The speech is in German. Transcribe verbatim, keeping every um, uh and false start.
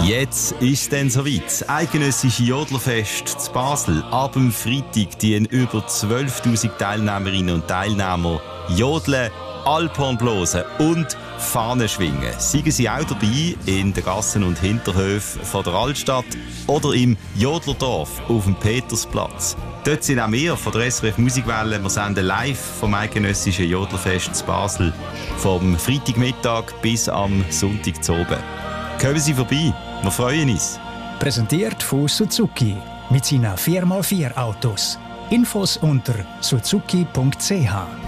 Jetzt ist es dann soweit. Das eidgenössische Jodlerfest zu Basel. Ab dem Freitag die über zwölftausend Teilnehmerinnen und Teilnehmer jodeln, Alphorn blasen und Fahnen schwingen. Seien Sie auch dabei in den Gassen und Hinterhöfen von der Altstadt oder im Jodlerdorf auf dem Petersplatz. Dort sind auch wir von der S R F Musikwelle. Wir senden live vom eidgenössischen Jodlerfest zu Basel. Vom Freitagmittag bis am Sonntag zu oben. Kommen Sie vorbei, wir freuen uns. Präsentiert von Suzuki mit seinen vier mal vier Autos. Infos unter suzuki punkt c h.